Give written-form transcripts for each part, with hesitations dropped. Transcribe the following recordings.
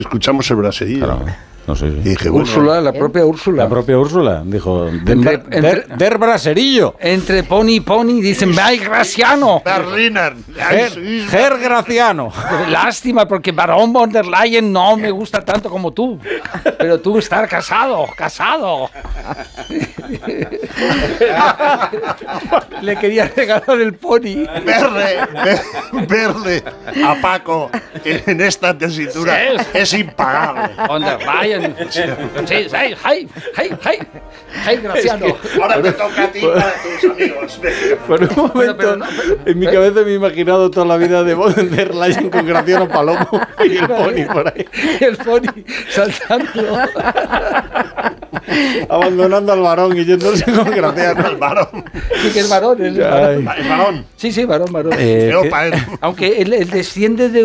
escuchamos el braserillo. Claro. No sé. Y dije, Úrsula, la propia Úrsula. La propia Úrsula dijo, der braserillo. Entre pony y pony dicen, ¡ay, Graciano! Berliner. Ger Graciano. Lástima, porque Barón von der Leyen no me gusta tanto como tú. Pero tú estar casado. Le quería regalar el pony. Verle a Paco en esta tesitura es impagable. Von der Leyen. Sí, Graciano. Ahora te toca a ti para tus amigos. Por un momento, en mi cabeza me he imaginado toda la vida de von der Leyen con Graciano Palomo y el pony por ahí. El pony saltando. Abandonando al varón y yéndose con Graciano. El varón. Sí, que es varón. El varón. Sí, varón. Aunque ella desciende de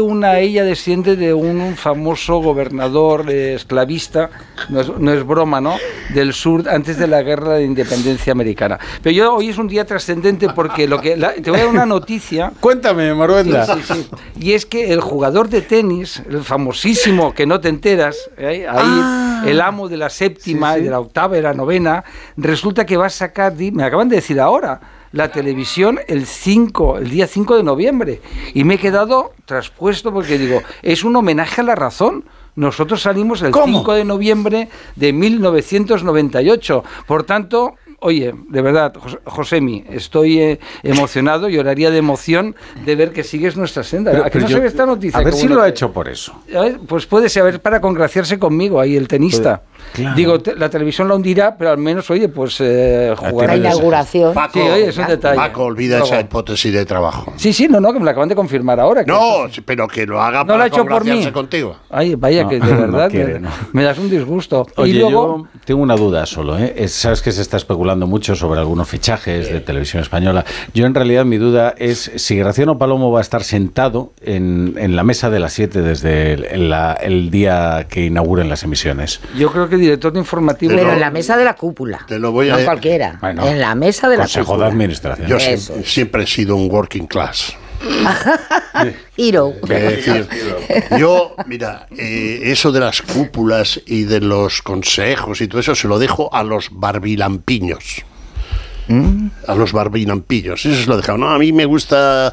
un famoso gobernador esclavista, no es broma, ¿no? Del sur, antes de la guerra de independencia americana. Pero hoy es un día trascendente porque te voy a dar una noticia. Cuéntame, Maruenda. Sí. Y es que el jugador de tenis, el famosísimo, que no te enteras, el amo de la séptima, y de la octava y la novena, resulta que va a sacar, me acaban de decir ahora, la televisión el día 5 de noviembre. Y me he quedado traspuesto porque digo, es un homenaje a la razón. Nosotros salimos el 5 de noviembre de 1998. Por tanto, oye, de verdad, Josemi, estoy emocionado, lloraría de emoción de ver que sigues nuestra senda. ¿A que no se ve esta noticia? A ver si lo ha hecho por eso. Pues puede ser, para congraciarse conmigo, ahí el tenista. Claro. Digo, la televisión la hundirá, pero al menos, oye, pues jugar. La inauguración. Paco, sí, oye, es un detalle. Paco, olvida esa hipótesis de trabajo. Sí, que me la acaban de confirmar ahora. Pero que lo haga no para lo ha hecho por mí. Contigo. Ay, vaya, que de verdad me das un disgusto. Oye, y luego, yo tengo una duda solo, sabes que se está especulando mucho sobre algunos fichajes de Televisión Española. Yo en realidad mi duda es si Graciano Palomo va a estar sentado en la mesa de las 7 desde el día que inauguren las emisiones. Yo creo que el director de informativo... Pero en la mesa de la cúpula. Te lo voy a... No cualquiera. Bueno, en la mesa de la Consejo cúpula. de Administración. Yo siempre he sido un working class. Hero. Es decir, yo, mira, eso de las cúpulas y de los consejos y todo eso se lo dejo a los barbilampiños. A los barbilampiños, eso se lo he dejado. No, a mí me gusta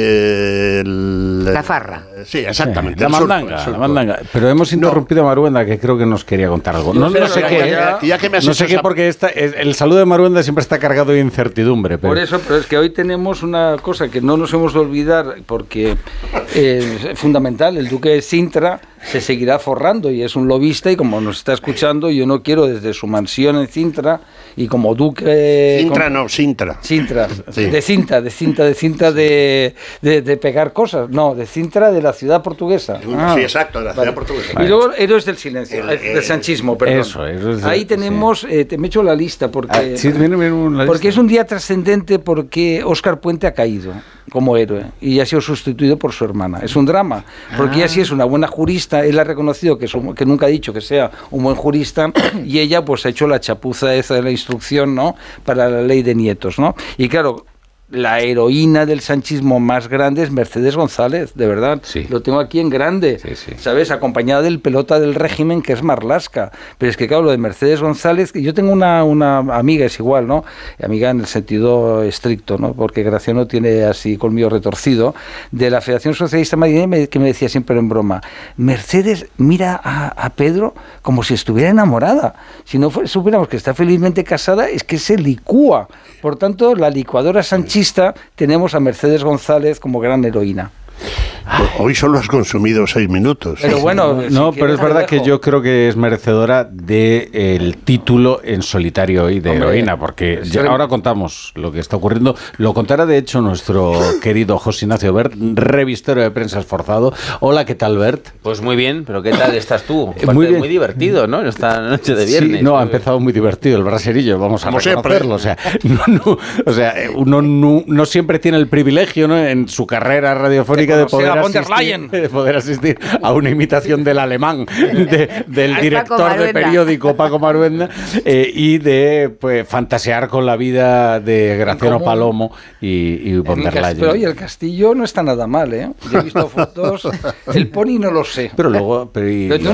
la farra. Sí, exactamente. La mandanga. Pero hemos interrumpido a Maruenda, que creo que nos quería contar algo. No sé qué, porque el saludo de Maruenda siempre está cargado de incertidumbre. Por eso, pero es que hoy tenemos una cosa que no nos hemos de olvidar, porque es fundamental. El duque de Sintra se seguirá forrando y es un lobista, y como nos está escuchando, yo no quiero desde su mansión en Sintra, y como duque... Sintra. Sí. De cinta de pegar cosas. No, de Sintra, de la ciudad portuguesa. Sí, exacto, de la ciudad portuguesa. Y luego Héroes del Silencio, del sanchismo, perdón. Eso, ahí tenemos, te me echo la lista, porque, la porque es un día trascendente, porque Óscar Puente ha caído como héroe y ha sido sustituido por su hermana. Es un drama, porque ella sí es una buena jurista, él ha reconocido que nunca ha dicho que sea un buen jurista, y ella pues ha hecho la chapuza esa de la instrucción, ¿no?, para la ley de nietos, ¿no? Y claro, la heroína del sanchismo más grande es Mercedes González, de verdad. Sí. Lo tengo aquí en grande, sí. ¿Sabes? Acompañada del pelota del régimen, que es Marlaska. Pero es que, claro, lo de Mercedes González, yo tengo una amiga, es igual, ¿no? Amiga en el sentido estricto, ¿no? Porque Graciano tiene así colmillo retorcido, de la Federación Socialista Madrileña, que me decía siempre en broma, Mercedes mira a Pedro como si estuviera enamorada. Si no supiéramos que está felizmente casada, es que se licúa. Por tanto, la licuadora sanchista, tenemos a Mercedes González como gran heroína. Hoy solo has consumido 6 minutos. Pero bueno, no, pero es verdad que yo creo que es merecedora del título en solitario hoy de heroína, porque ahora contamos lo que está ocurriendo. Lo contará de hecho nuestro querido José Ignacio Bert, revistero de prensa esforzado. Hola, ¿qué tal, Bert? Pues muy bien, pero ¿qué tal estás tú? Muy bien. Muy divertido, ¿no? Esta noche de viernes. Sí, no, ha empezado muy divertido el braserillo, vamos a reconocerlo. O sea, uno no siempre tiene el privilegio, ¿no?, en su carrera radiofónica de poder asistir a una imitación del alemán del director de periódico Paco Maruenda, y de fantasear con la vida de Graciano Palomo y von der Leyen. Pero oye, el castillo no está nada mal, ¿eh? Yo he visto fotos, el pony no lo sé. Pero luego... Pero